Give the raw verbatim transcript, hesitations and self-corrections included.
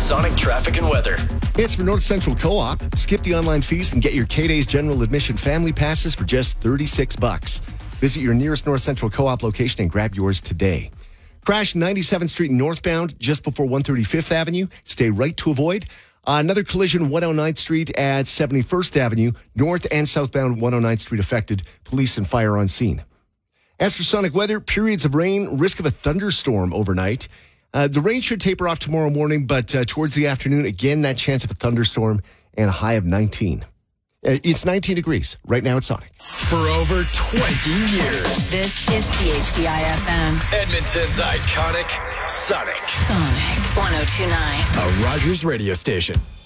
Sonic traffic and weather. It's for North Central Co-op. Skip the online fees and get your K-Days general admission family passes for just thirty-six bucks. Visit your nearest North Central Co-op location and grab yours today. Crash ninety-seventh Street northbound just before one thirty-fifth Avenue. Stay right to avoid. Uh, another collision, one oh ninth Street at seventy-first Avenue. North and southbound one oh ninth Street affected. Police and fire on scene. As for Sonic weather, periods of rain, risk of a thunderstorm overnight. Uh, the rain should taper off tomorrow morning, but uh, towards the afternoon, again, that chance of a thunderstorm and a high of nineteen. Uh, it's nineteen degrees right now at Sonic. For over twenty years. This is C H D I F M. Edmonton's iconic Sonic. Sonic one oh two point nine. A Rogers radio station.